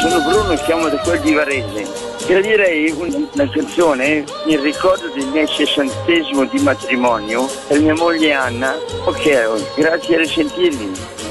sono Bruno, chiamo da quel di Varese. Gradirei una canzone in ricordo del mio 60° di matrimonio per mia moglie Anna. Ok, grazie a risentirvi.